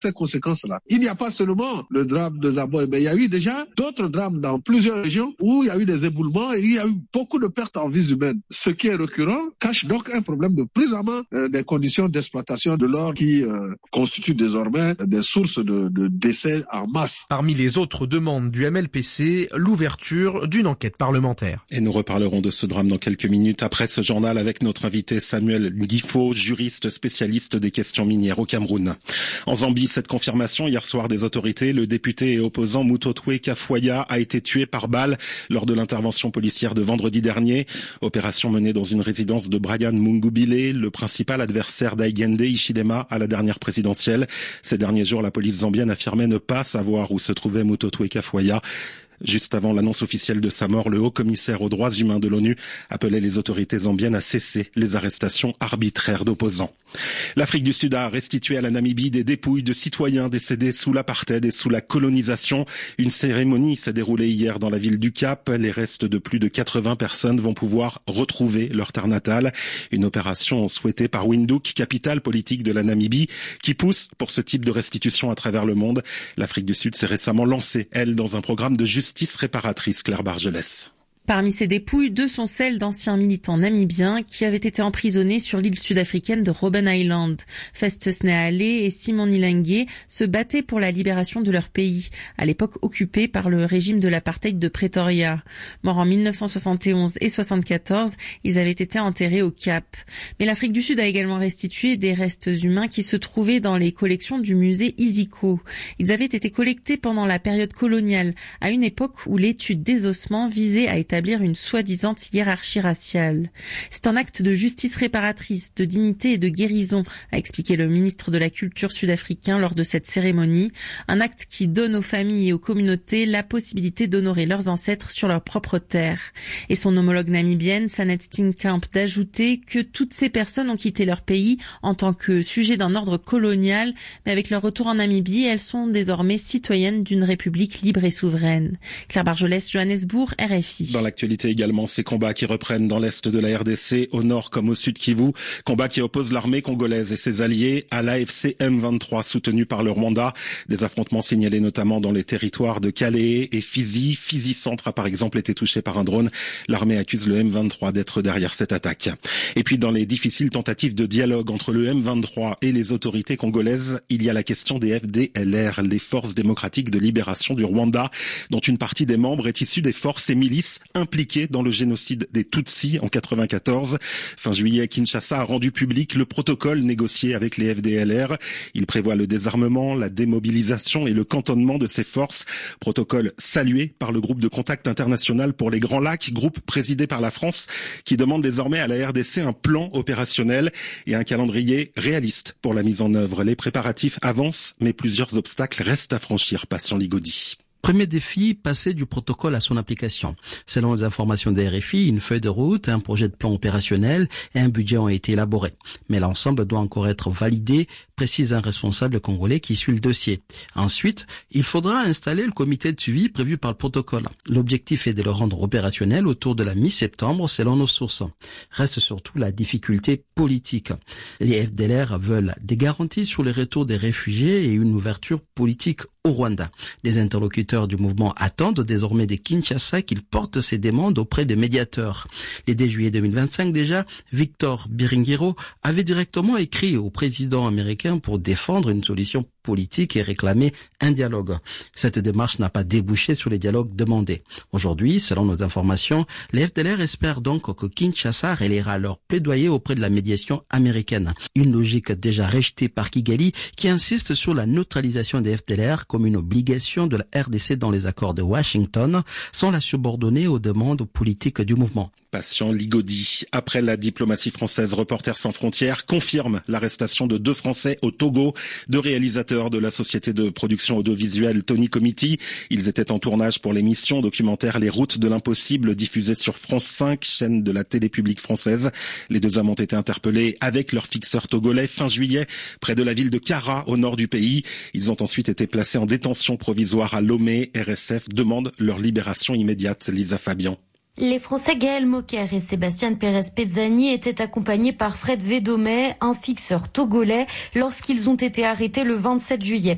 ces conséquences-là. Il n'y a pas seulement le drame de Zaboy, mais il y a eu déjà d'autres drames dans plusieurs régions où il y a eu des éboulements et il y a eu beaucoup de pertes en vies humaines. Ce qui est récurrent cache donc un problème de prisonnement des conditions d'exploitation de l'or qui constituent désormais des sources de décès en masse. Parmi les autres demandes du MLPC, l'ouverture d'une enquête parlementaire. Et nous reparlerons de ce drame dans quelques minutes après ce journal avec notre invité Samuel Guifo, juriste spécialiste des questions minières au Cameroun. En Zambie, cette confirmation hier soir des autorités, le député et opposant Mutotwe Kafuaya a été tué par balle lors de l'intervention policière de vendredi dernier. Opération menée dans une résidence de Brian Mungubile, le principal adversaire d'Aïgende Ichilema à la dernière présidentielle. Ces derniers jours, la police zambienne affirmait ne pas savoir où se trouvait Mutotwe Kafuaya. Juste avant l'annonce officielle de sa mort, le haut-commissaire aux droits humains de l'ONU appelait les autorités zambiennes à cesser les arrestations arbitraires d'opposants. L'Afrique du Sud a restitué à la Namibie des dépouilles de citoyens décédés sous l'apartheid et sous la colonisation. Une cérémonie s'est déroulée hier dans la ville du Cap. Les restes de plus de 80 personnes vont pouvoir retrouver leur terre natale. Une opération souhaitée par Windhoek, capitale politique de la Namibie, qui pousse pour ce type de restitution à travers le monde. L'Afrique du Sud s'est récemment lancée, elle, dans un programme de justice réparatrice. Claire Bargelès. Parmi ces dépouilles, 2 sont celles d'anciens militants namibiens qui avaient été emprisonnés sur l'île sud-africaine de Robben Island. Festus Nehale et Simon Nilange se battaient pour la libération de leur pays, à l'époque occupé par le régime de l'apartheid de Pretoria. Morts en 1971 et 1974, ils avaient été enterrés au Cap. Mais l'Afrique du Sud a également restitué des restes humains qui se trouvaient dans les collections du musée Isiko. Ils avaient été collectés pendant la période coloniale, à une époque où l'étude des ossements visait à établir une soi-disant hiérarchie raciale. C'est un acte de justice réparatrice, de dignité et de guérison, a expliqué le ministre de la Culture sud-africain lors de cette cérémonie. Un acte qui donne aux familles et aux communautés la possibilité d'honorer leurs ancêtres sur leur propre terre. Et son homologue namibienne, Sanet Steenkamp, d'ajouter que toutes ces personnes ont quitté leur pays en tant que sujet d'un ordre colonial, mais avec leur retour en Namibie, elles sont désormais citoyennes d'une république libre et souveraine. Claire Bargelès, Johannesburg, RFI. Dans l'actualité également, ces combats qui reprennent dans l'est de la RDC, au nord comme au sud Kivu, combats qui opposent l'armée congolaise et ses alliés à l'AFC M23 soutenu par le Rwanda. Des affrontements signalés notamment dans les territoires de Calais et Fizi. Fizi Centre a par exemple été touché par un drone. L'armée accuse le M23 d'être derrière cette attaque. Et puis dans les difficiles tentatives de dialogue entre le M23 et les autorités congolaises, il y a la question des FDLR, les forces démocratiques de libération du Rwanda, dont une partie des membres est issue des forces et milices impliqués dans le génocide des Tutsis en 1994. Fin juillet, Kinshasa a rendu public le protocole négocié avec les FDLR. Il prévoit le désarmement, la démobilisation et le cantonnement de ces forces. Protocole salué par le groupe de contact international pour les Grands Lacs, groupe présidé par la France, qui demande désormais à la RDC un plan opérationnel et un calendrier réaliste pour la mise en œuvre. Les préparatifs avancent, mais plusieurs obstacles restent à franchir. Patient Ligodi. Premier défi, passer du protocole à son application. Selon les informations des RFI, une feuille de route, un projet de plan opérationnel et un budget ont été élaborés. Mais l'ensemble doit encore être validé, précise un responsable congolais qui suit le dossier. Ensuite, il faudra installer le comité de suivi prévu par le protocole. L'objectif est de le rendre opérationnel autour de la mi-septembre selon nos sources. Reste surtout la difficulté politique. Les FDLR veulent des garanties sur le retour des réfugiés et une ouverture politique au Rwanda. Les interlocuteurs du mouvement attendent désormais de Kinshasa qu'il porte ses demandes auprès des médiateurs. Le 10 juillet 2025 déjà, Victor Biringiro avait directement écrit au président américain pour défendre une solution politique et réclamer un dialogue. Cette démarche n'a pas débouché sur les dialogues demandés. Aujourd'hui, selon nos informations, les FDLR espèrent donc que Kinshasa relayera leur plaidoyer auprès de la médiation américaine. Une logique déjà rejetée par Kigali qui insiste sur la neutralisation des FDLR comme une obligation de la RDC dans les accords de Washington, sans la subordonner aux demandes politiques du mouvement. Patient Ligodi. Après la diplomatie française, Reporters sans frontières confirme l'arrestation de 2 Français au Togo, 2 réalisateurs de la société de production audiovisuelle Tony Comity. Ils étaient en tournage pour l'émission documentaire Les Routes de l'Impossible, diffusée sur France 5, chaîne de la télé publique française. Les 2 hommes ont été interpellés avec leur fixeur togolais fin juillet, près de la ville de Kara, au nord du pays. Ils ont ensuite été placés en détention provisoire à Lomé. RSF demande leur libération immédiate. Lisa Fabian. Les Français Gaël Moquer et Sébastien Pérez-Pezzani étaient accompagnés par Fred Védomé, un fixeur togolais, lorsqu'ils ont été arrêtés le 27 juillet.